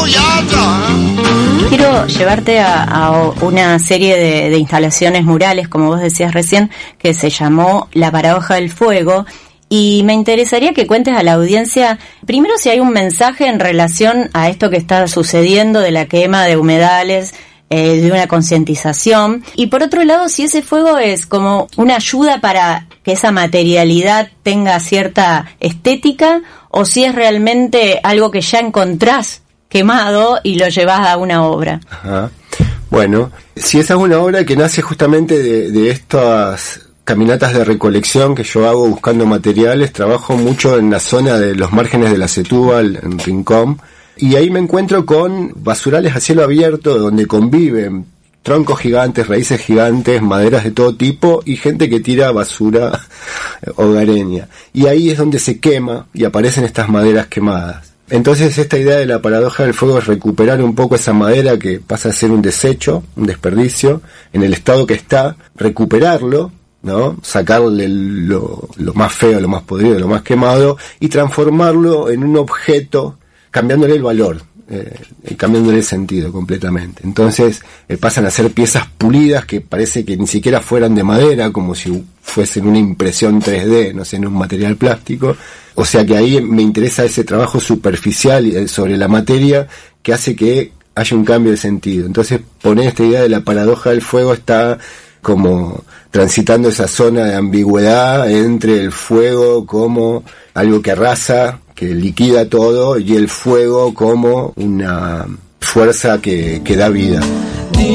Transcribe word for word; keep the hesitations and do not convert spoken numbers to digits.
Quiero llevarte a, a una serie de, de instalaciones murales, como vos decías recién, que se llamó La Paradoja del Fuego, y me interesaría que cuentes a la audiencia, primero, si hay un mensaje en relación a esto que está sucediendo de la quema de humedales, eh, de una concientización, y por otro lado, si ese fuego es como una ayuda para que esa materialidad tenga cierta estética, o si es realmente algo que ya encontrás quemado y lo llevas a una obra. Ajá. Bueno, si esa es una obra que nace justamente de, de estas caminatas de recolección que yo hago buscando materiales, trabajo mucho en la zona de los márgenes de la Setúbal, en Rincón, y ahí me encuentro con basurales a cielo abierto donde conviven troncos gigantes, raíces gigantes, maderas de todo tipo y gente que tira basura hogareña. Y ahí es donde se quema y aparecen estas maderas quemadas. Entonces esta idea de la paradoja del fuego es recuperar un poco esa madera que pasa a ser un desecho, un desperdicio, en el estado que está, recuperarlo, ¿no? Sacarle lo, lo más feo, lo más podrido, lo más quemado y transformarlo en un objeto, cambiándole el valor, eh, cambiándole el sentido completamente. Entonces eh, pasan a ser piezas pulidas que parece que ni siquiera fueran de madera, como si fuesen una impresión tres D, no sé, en un material plástico. O sea que ahí me interesa ese trabajo superficial sobre la materia que hace que haya un cambio de sentido. Entonces poner esta idea de la paradoja del fuego está como transitando esa zona de ambigüedad entre el fuego como algo que arrasa, que liquida todo, y el fuego como una fuerza que, que da vida.